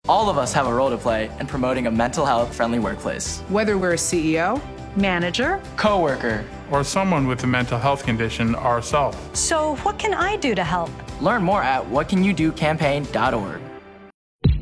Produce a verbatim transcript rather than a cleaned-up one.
All of us have a role to play in promoting a mental health-friendly workplace. Whether we're a C E O, manager, coworker, or someone with a mental health condition ourselves. So what can I do to help? Learn more at what can you do campaign dot org.